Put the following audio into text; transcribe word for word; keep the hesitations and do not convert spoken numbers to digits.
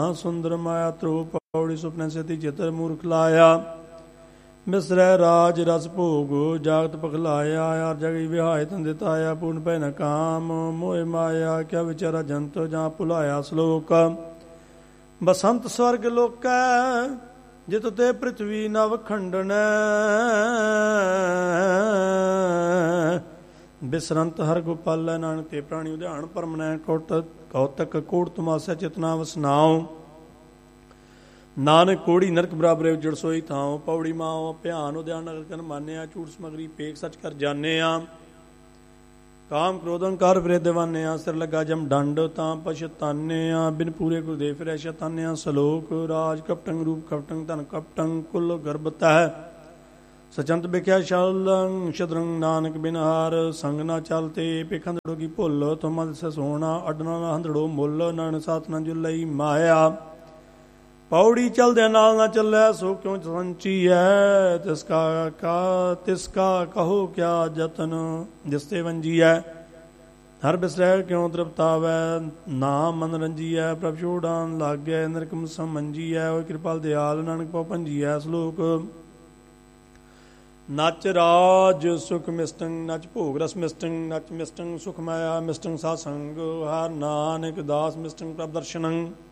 ਸੁੰਦਰ ਮਾਇਆ ਧਰੁਵ ਪੌੜੀ ਸੁਪਨੇ ਸੇਤੀ ਚਿਤਰ ਮੂਰਖ ਲਾਇਆ। ਮਿਸਰੈ ਰਾਜ ਰਸ ਭੋਗ ਜਾਗਤ ਪਖਲਾਇਆ। ਆਰ ਜਗੀ ਵਿਹਾਇ ਤੰਦਿਤ ਆਇਆ ਪੂਰਨ ਭੈ ਨ ਕਾਮ ਮੋਹਿ ਮਾਇਆ ਕਿਆ ਵਿਚਾਰਾ ਜੰਤ ਜਾਂ ਭੁਲਾਇਆ। ਸ਼ਲੋਕ ਬਸੰਤ ਸਵਰਗ ਲੋਕੈ ਜਿਤ ਤੇ ਪ੍ਰਿਥਵੀ ਨਵ ਖੰਡਨੈ। ਬਿਸਰੰਤ ਹਰ ਗੋਪਾਲੈ ਨਾਨਕ ਤੇ ਪ੍ਰਾਣੀ ਉਧਿਆਨ ਪਰਮਨੈ। ਕੋਟ ਕੌਤਕ ਕੋੜ ਤਮਾਸਾ ਚਿਤਨਾ ਵਸਨਾਉ। ਨਾਨਕ ਕੋੜੀ ਨਰਕ ਬਰਾਬਰ ਜੜ ਸੋਈ ਥਾਉ। ਪੌੜੀ ਮਾਉ ਭਿਆਨ ਉਧਿਆਨ ਨਗਰ ਕਨ ਮਾਨਿਆ। ਝੂਠ ਸਮਗਰੀ ਪੇਖ ਸੱਚ ਕਰ ਜਾਣਿਆ। ਕਾਮ ਕ੍ਰੋਧ ਅਹੰਕਾਰ ਫਿਰੇ ਦਿਵਾਨਿਆ। ਸਿਰ ਲੱਗਾ ਜਮ ਡੰਡ ਤਾਂ ਪਛਤਾਨਿਆ। ਬਿਨ ਪੂਰੇ ਗੁਰਦੇਵ ਫਿਰੈ ਸ਼ਤਾਨਿਆ। ਸ਼ਲੋਕ ਰਾਜ ਕਪਟੰ ਰੂਪ ਕਪਟੰ ਧਨ ਕਪਟੰ ਕੁਲ ਗਰਬਤੈ। ਸਚੰਤ ਬਿਖਿਆ ਸ਼ਲੰ ਸ਼ਦਰੰ ਨਾਨਕ ਬਿਨ ਹਾਰ ਸੰਗ ਨਾ ਚਲਤੇ। ਪਿਖ ਹੰਦੜੋ ਕੀ ਭੁੱਲ ਤੁਮ ਦਿਸ ਸੋਹਣਾ। ਅੱਡਣਾ ਨਾ ਹੰਦੜੋ ਮੁੱਲ ਨਾਨਕ ਸਾਥ ਨਾ ਜੁਲਈ ਮਾਇਆ। ਪੌੜੀ ਚਲਦਿਆਂ ਨਾਲ ਨਾ ਚੱਲੈ ਸੋ ਕਿਉ ਸੰਚੀਐ। ਤਿਸ ਕਾ ਕਾ ਤਿਸ ਕਾ ਕਹੋ ਕਿਆ ਜਤਨ ਜਿਸ ਤੇ ਵੰਜੀਐ। ਹਰ ਬਿਸਰੈ ਕਿਉ ਤ੍ਰਿਪਤਾਵੈ ਨਾਮ ਮਨ ਰੰਜੀਐ। ਪ੍ਰਭ ਛੋੜਾਨ ਲਾਗੈ ਨਰਕਮ ਸਮੰਜੀਐ। ਓਏ ਕਿਰਪਾਲ ਦਿਆਲ ਨਾਨਕ ਪਉ ਭੰਜੀਐ। ਸ਼ਲੋਕ ਨਚ ਰਾਜ ਸੁਖ ਮਿਸਟੰ ਨਚ ਭੋਗ ਰਸ ਮਿਸਟੰ ਨਚ ਮਿਸਟੰ ਸੁਖ ਮਾਇਆ ਮਿਸਟੰ ਸਾਧ ਸੰਗ। ਹਰ ਨਾਨਕ ਦਾਸ ਮਿਸਟੰ ਪ੍ਰਭ ਦਰਸ਼ਨੰ।